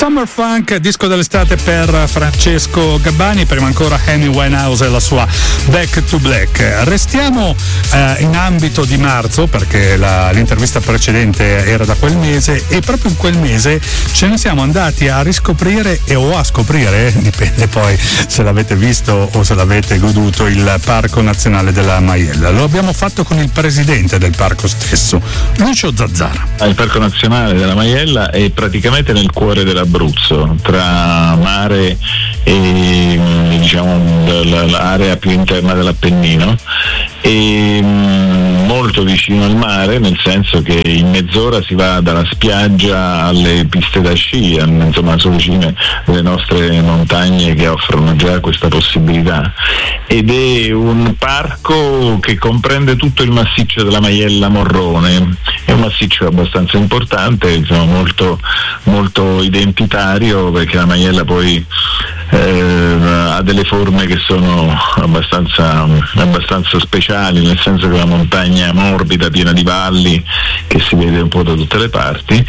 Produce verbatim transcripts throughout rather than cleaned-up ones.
Summer Funk, disco dell'estate per Francesco Gabbani, prima ancora Amy Winehouse e la sua Back to Black. Restiamo eh, in ambito di marzo, perché la, l'intervista precedente era da quel mese, e proprio in quel mese ce ne siamo andati a riscoprire e o a scoprire, eh, dipende poi se l'avete visto o se l'avete goduto, il Parco Nazionale della Maiella. Lo abbiamo fatto con il presidente del parco stesso, Lucio Zazzara. Il Parco Nazionale della Maiella è praticamente nel cuore dell'Abruzzo, tra mare e diciamo l'area più interna dell'Appennino, e molto vicino al mare, nel senso che in mezz'ora si va dalla spiaggia alle piste da sci, insomma sono vicine le nostre montagne che offrono già questa possibilità, ed è un parco che comprende tutto il massiccio della Maiella Morrone. È un massiccio abbastanza importante, insomma, molto, molto identitario, perché la Maiella poi eh, ha delle forme che sono abbastanza, abbastanza speciali, nel senso che è una montagna morbida, piena di valli, che si vede un po' da tutte le parti,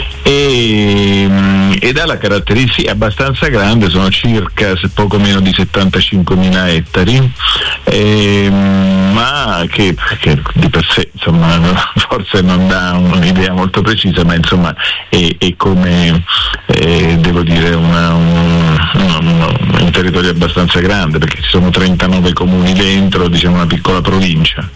e, ed ha la caratteristica abbastanza grande, sono circa poco meno di settantacinquemila ettari, e, ma che, che di per sé insomma forse non dà un'idea molto precisa, ma insomma è, è come eh, devo dire una, un, un, un territorio abbastanza grande, perché ci sono trentanove comuni dentro, diciamo una piccola provincia.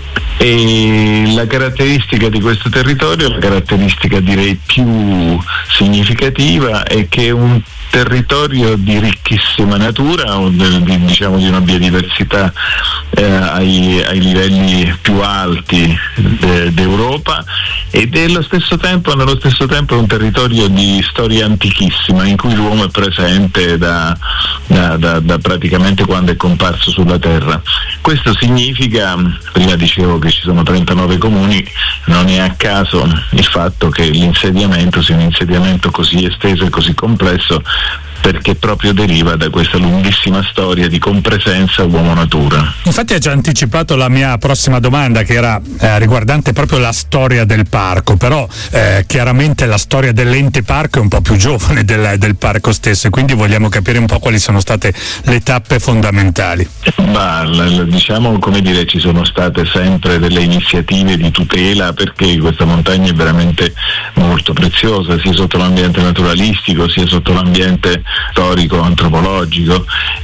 E la caratteristica di questo territorio, la caratteristica direi più significativa, è che è un territorio di ricchissima natura, di, diciamo di una biodiversità eh, ai, ai livelli più alti de, d'Europa, ed è allo stesso tempo, nello stesso tempo è un territorio di storia antichissima, in cui l'uomo è presente da, da, da, da praticamente quando è comparso sulla terra. Questo significa, prima dicevo che ci sono trentanove comuni, non è a caso il fatto che l'insediamento sia un insediamento così esteso e così complesso, perché proprio deriva da questa lunghissima storia di compresenza uomo-natura. Infatti ha già anticipato la mia prossima domanda, che era eh, riguardante proprio la storia del parco, però eh, chiaramente la storia dell'ente parco è un po' più giovane del, del parco stesso, e quindi vogliamo capire un po' quali sono state le tappe fondamentali. Ma diciamo, come dire, ci sono state sempre delle iniziative di tutela, perché questa montagna è veramente molto preziosa, sia sotto l'ambiente naturalistico sia sotto l'ambiente storico, antropologico,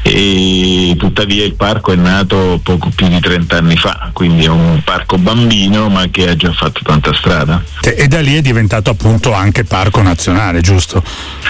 e tuttavia il parco è nato poco più di trenta anni fa, quindi è un parco bambino ma che ha già fatto tanta strada. E da lì è diventato appunto anche parco nazionale, giusto?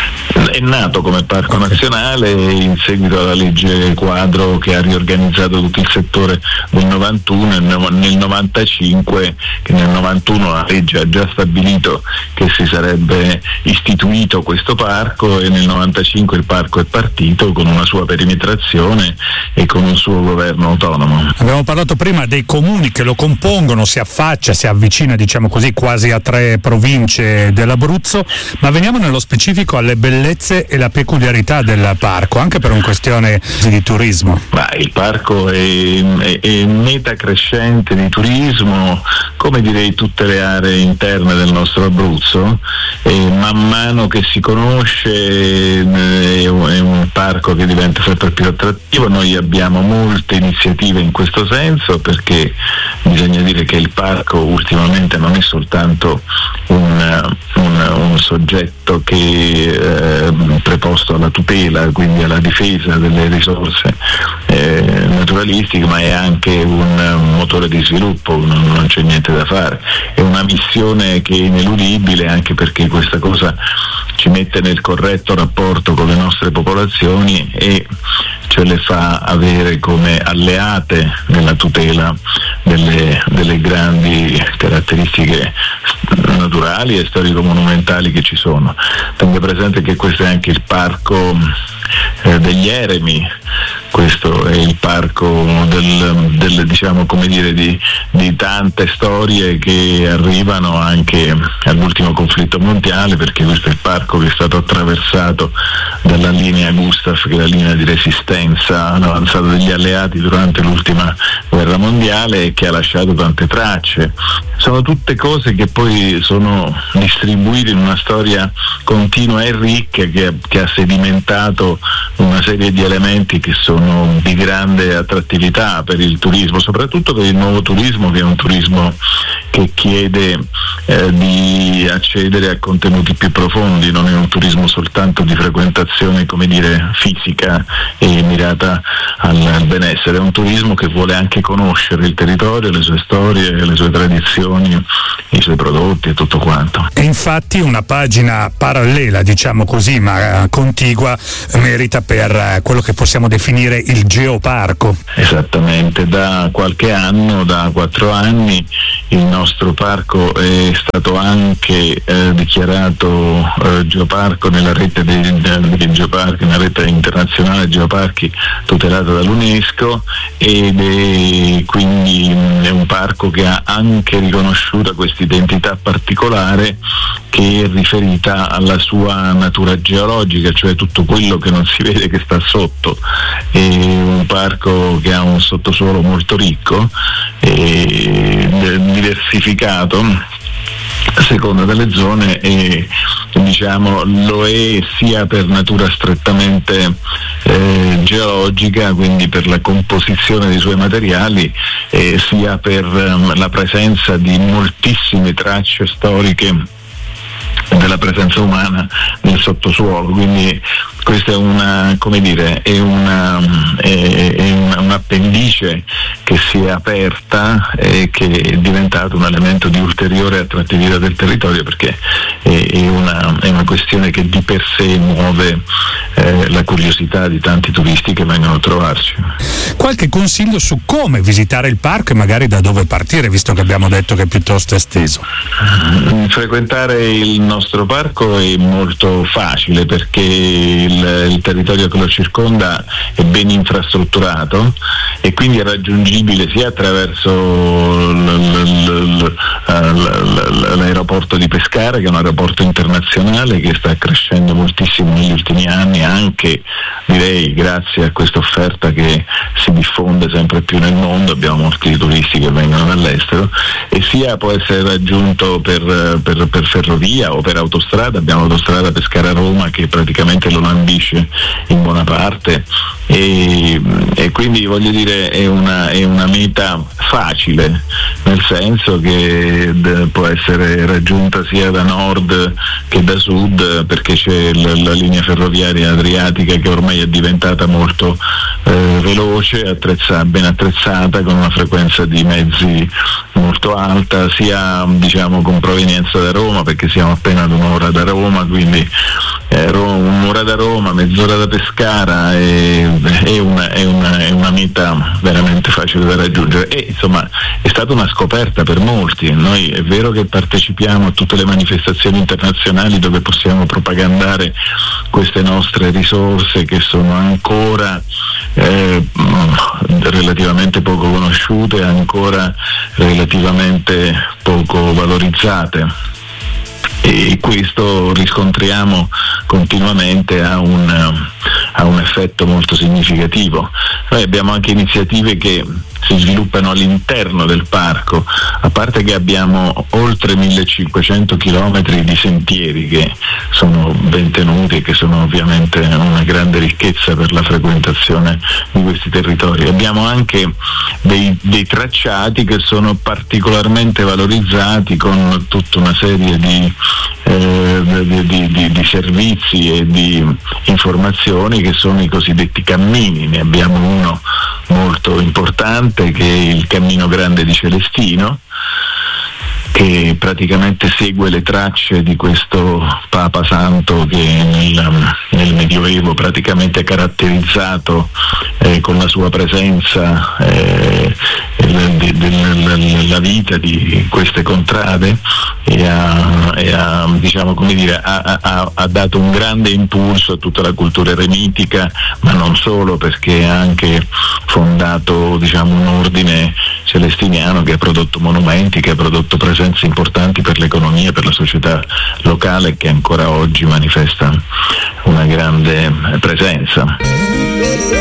È nato come parco nazionale in seguito alla legge quadro che ha riorganizzato tutto il settore del novantuno, nel novantacinque, che nel novantuno la legge ha già stabilito che si sarebbe istituito questo parco, e nel novantacinque il parco è partito con una sua perimetrazione e con un suo governo autonomo. Abbiamo parlato prima dei comuni che lo compongono, si affaccia, si avvicina, diciamo così, quasi a tre province dell'Abruzzo, ma veniamo nello specifico alle bellezze e la peculiarità del parco, anche per una questione di turismo. Ma il parco è, è, è meta crescente di turismo, come direi tutte le aree interne del nostro Abruzzo, e man mano che si conosce è un parco che diventa sempre più attrattivo. Noi abbiamo molte iniziative in questo senso, perché bisogna dire che il parco ultimamente non è soltanto un, un, un soggetto che è preposto alla tutela, quindi alla difesa delle risorse eh, naturalistiche, ma è anche un, un motore di sviluppo, non, non c'è niente da fare. È una missione che è ineludibile, anche perché questa cosa ci mette nel corretto rapporto con le nostre popolazioni e ce le fa avere come alleate nella tutela delle, delle grandi caratteristiche naturali e storico-monumentali che ci sono. Tenga presente che questo è anche il parco eh, degli eremi, questo è il parco del, del diciamo come dire di, di tante storie che arrivano anche all'ultimo conflitto mondiale, perché questo è il parco che è stato attraversato dalla linea Gustav, che è la linea di resistenza avanzata degli alleati durante l'ultima guerra mondiale, e che ha lasciato tante tracce. sono tutte cose che poi sono distribuite in una storia continua e ricca che, che ha sedimentato una serie di elementi che sono di grande attrattività per il turismo, soprattutto per il nuovo turismo, che è un turismo che chiede eh, di accedere a contenuti più profondi, non è un turismo soltanto di frequentazione, come dire, fisica e mirata al, al benessere, è un turismo che vuole anche conoscere il territorio, le sue storie, le sue tradizioni, i suoi prodotti e tutto quanto. E infatti una pagina parallela, diciamo così, ma contigua, merita per quello che possiamo definire il geoparco. Esattamente, da qualche anno, da quattro anni, il nostro parco è stato anche eh, dichiarato eh, geoparco nella rete dei, dei geoparchi, nella rete internazionale geoparchi tutelata dall'UNESCO, ed è quindi è un parco che ha anche riconosciuta questa identità particolare, che è riferita alla sua natura geologica, cioè tutto quello che non si vede che sta sotto. È un parco che ha un sottosuolo molto ricco e diversificato a seconda delle zone, e diciamo lo è sia per natura strettamente eh, geologica, quindi per la composizione dei suoi materiali, eh, sia per um, la presenza di moltissime tracce storiche della presenza umana nel sottosuolo. Quindi questa è una, come dire, è una è, è una, un'appendice che si è aperta e che è diventato un elemento di ulteriore attrattività del territorio, perché è, è, una, è una questione che di per sé muove eh, la curiosità di tanti turisti che vengono a trovarci. Qualche consiglio su come visitare il parco e magari da dove partire, visto che abbiamo detto che è piuttosto esteso? Frequentare il nostro parco è molto facile, perché il, il territorio che lo circonda è ben infrastrutturato e quindi è raggiungibile sia attraverso l, l, l, l'aeroporto di Pescara, che è un aeroporto internazionale che sta crescendo moltissimo negli ultimi anni, anche direi grazie a questa offerta che si diffonde sempre più nel mondo. Abbiamo molti turisti che vengono dall'estero, e sia può essere raggiunto per, per, per ferrovia o per autostrada. Abbiamo l'autostrada Pescara-Roma che praticamente lo lambisce in buona parte, e, e quindi voglio dire è una, è una meta facile, nel senso che d- può essere raggiunta sia da nord che da sud, perché c'è l- la linea ferroviaria adriatica che ormai è diventata molto eh, veloce, attrezza- ben attrezzata, con una frequenza di mezzi molto alta, sia diciamo con provenienza da Roma, perché siamo appena ad un'ora da Roma, quindi eh, un'ora da Roma, mezz'ora da Pescara, è, è, una, è, una, è una meta veramente facile da raggiungere, e insomma è stata una scoperta per molti. Noi è vero che partecipiamo a tutte le manifestazioni internazionali dove possiamo propagandare queste nostre risorse, che sono ancora eh, relativamente poco conosciute, ancora relativamente poco valorizzate, e questo riscontriamo continuamente a un, a un effetto molto significativo. Noi abbiamo anche iniziative che si sviluppano all'interno del parco, a parte che abbiamo oltre millecinquecento chilometri di sentieri che sono ben tenuti e che sono ovviamente una grande ricchezza per la frequentazione di questi territori. Abbiamo anche dei, dei tracciati che sono particolarmente valorizzati, con tutta una serie di Eh, di, di, di, di servizi e di informazioni che sono i cosiddetti cammini. Ne abbiamo uno molto importante che è il Cammino Grande di Celestino, che praticamente segue le tracce di questo Papa Santo che nel, nel Medioevo praticamente ha caratterizzato eh, con la sua presenza eh, de, de, de, la vita di queste contrade, e ha, e ha diciamo come dire ha, ha, ha dato un grande impulso a tutta la cultura eremitica, ma non solo, perché ha anche fondato diciamo un ordine celestiniano che ha prodotto monumenti, che ha prodotto presenze importanti per l'economia, per la società locale, che ancora oggi manifesta una grande presenza.